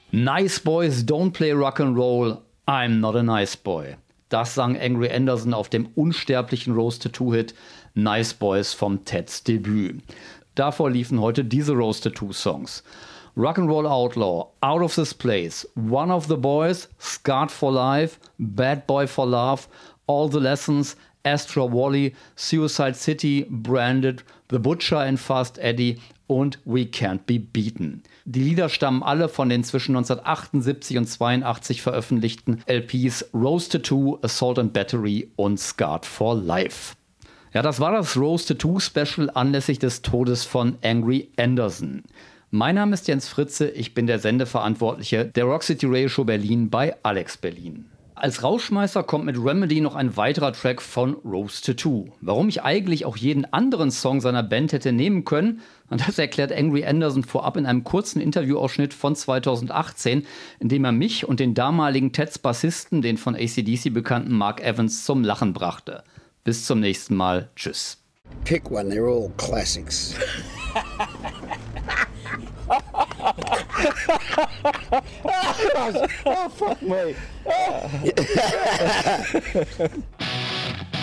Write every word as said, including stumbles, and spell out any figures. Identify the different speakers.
Speaker 1: Nice boys don't play rock'n'roll, I'm not a nice boy. Das sang Angry Anderson auf dem unsterblichen Rose Tattoo-Hit Nice Boys vom Teds Debüt. Davor liefen heute diese Rose Tattoo-Songs. Rock'n'Roll Outlaw, Out of This Place, One of the Boys, Scarred for Life, Bad Boy for Love, All the Lessons, Astra Wally, Suicide City, Branded, The Butcher and Fast Eddie und We Can't Be Beaten. Die Lieder stammen alle von den zwischen neunzehnhundertachtundsiebzig und zweiundachtzig veröffentlichten L Ps Rose Tattoo, Assault and Battery und Scarred for Life. Ja, das war das Rose Tattoo Special anlässlich des Todes von Angry Anderson. Mein Name ist Jens Fritze, ich bin der Sendeverantwortliche der Rock City Radio Show Berlin bei Alex Berlin. Als Rauschmeißer kommt mit Remedy noch ein weiterer Track von Rose Tattoo. Warum ich eigentlich auch jeden anderen Song seiner Band hätte nehmen können, und das erklärt Angry Anderson vorab in einem kurzen Interviewausschnitt von zweitausendachtzehn, in dem er mich und den damaligen Teds Bassisten, den von A C D C bekannten Mark Evans, zum Lachen brachte. Bis zum nächsten Mal. Tschüss.
Speaker 2: Pick one, they're all classics. oh, fuck me.